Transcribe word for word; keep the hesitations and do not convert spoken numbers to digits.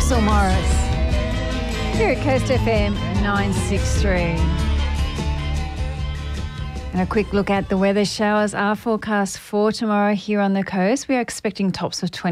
Russell Morris. Here at Coast F M nine sixty-three. And a quick look at the weather. Showers are forecast for tomorrow here on the coast. We are expecting tops of twenty.